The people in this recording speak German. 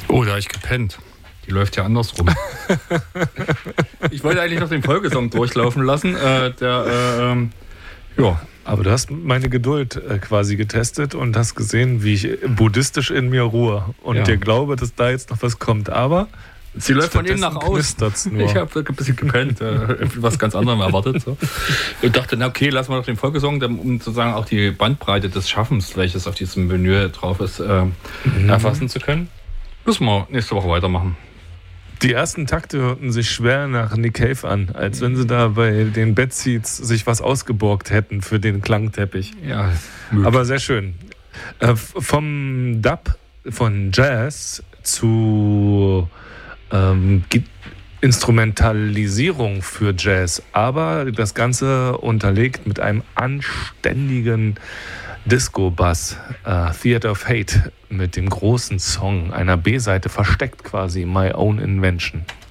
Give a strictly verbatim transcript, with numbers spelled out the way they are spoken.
Oh, da habe ich gepennt. Die läuft ja andersrum. Ich wollte eigentlich noch den Folgesong durchlaufen lassen. Äh, der, äh, ähm, ja. Aber du hast meine Geduld äh, quasi getestet und hast gesehen, wie ich buddhistisch in mir ruhe und Ja. dir glaube, dass da jetzt noch was kommt. Aber sie läuft von innen nach außen. Nur. Ich habe ein bisschen gepennt, äh, was ganz anderem erwartet. So. Und dachte, na okay, lassen wir doch den Folgesong, um sozusagen auch die Bandbreite des Schaffens, welches auf diesem Menü drauf ist, äh, mhm. erfassen zu können. Müssen wir nächste Woche weitermachen. Die ersten Takte hörten sich schwer nach Nick Cave an, als wenn sie da bei den Bedseats sich was ausgeborgt hätten für den Klangteppich. Ja, aber sehr schön. Äh, vom Dub, von Jazz zu ähm, Instrumentalisierung für Jazz, aber das Ganze unterlegt mit einem anständigen Disco-Bass, uh, Theater of Hate, mit dem großen Song einer B-Seite versteckt quasi, My Own Invention.